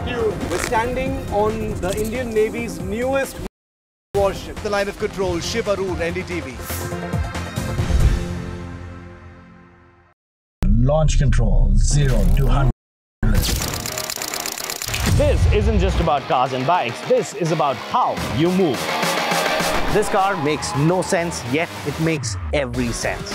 altitude. We're standing on the Indian Navy's newest warship. The line of control, Shiv Arun, NDTV. Launch control, 0 to 100. This isn't just about cars and bikes. This is about how you move. This car makes no sense, yet it makes every sense.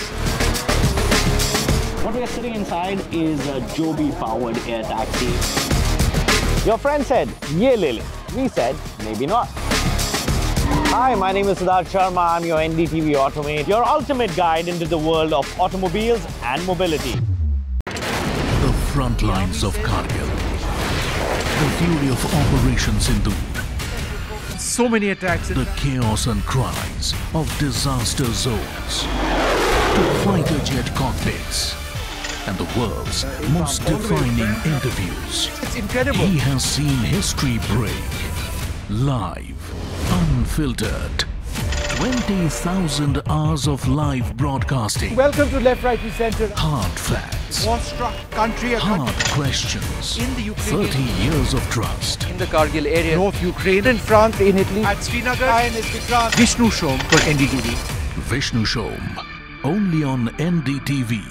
What we are sitting inside is a Joby-powered air taxi. Your friend said, "Ye le le." We said, maybe not. Hi, my name is Siddharth Sharma. I'm your NDTV Automate, your ultimate guide into the world of automobiles and mobility. The front lines of Kargil. The fury of Operation Sindhu. So many attacks. The chaos and cries of disaster zones. To fighter jet cockpits. And the world's most defining interviews. It's incredible. He has seen history break. Live, unfiltered. 20,000 hours of live broadcasting. Welcome to Left, Right and Centre. Hard facts. War-struck country. Hard questions. In the Ukraine. 30 years of trust. In the Kargil area. North Ukraine. In France. In Italy. At Srinagar. INS Vikrant. Vishnu Shom for NDTV. Vishnu Shom. Only on NDTV.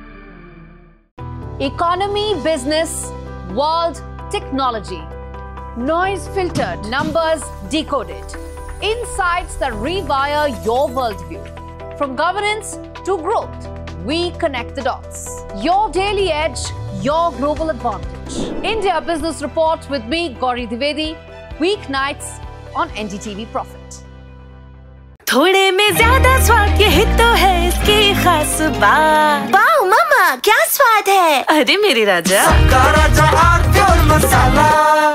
Economy, business, world, technology. Noise filtered, numbers decoded. Insights that rewire your worldview. From governance to growth, we connect the dots. Your daily edge, your global advantage. India Business Report with me, Gauri Dwivedi, weeknights on NDTV Profit. थोड़े में ज्यादा स्वाद यही तो है इसकी खास बात। वाओ मामा क्या स्वाद है। अरे मेरे राजा सबका राजा आर्थिक मसाला।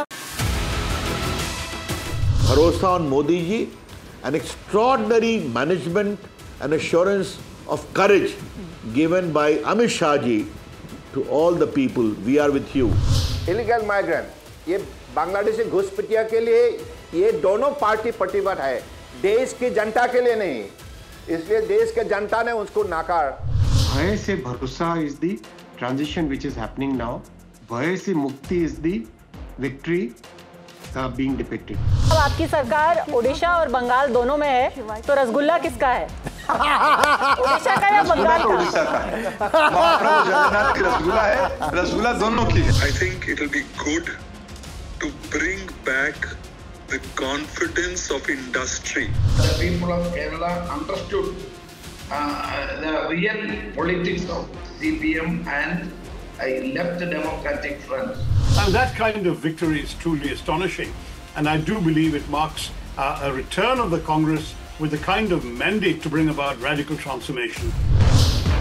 Bharosa on Modi ji, an extraordinary management and assurance of courage given by Amit Shah ji to all the people. We are with you. Illegal migrant, ये बांग्लादेशी घुसपैठियों के लिए ये दोनों पार्टी प्रतिबद्ध है, देश की जनता के लिए नहीं, इसलिए देश के जनता ने उसको नाकार। भय से भरोसा is the transition which is happening now. भय से मुक्ति is the victory being depicted. अब आपकी सरकार ओडिशा और बंगाल दोनों में है, तो रसगुल्ला किसका है? ओडिशा का या बंगाल का? ओडिशा का है। महाप्रभु जगन्नाथ की रसगुल्ला है, रसगुल्ला दोनों की है। I think it will be good to bring back the confidence of industry. The people of Kerala understood the real politics of CPM and left the Democratic Front. And that kind of victory is truly astonishing. And I do believe it marks a return of the Congress with the kind of mandate to bring about radical transformation.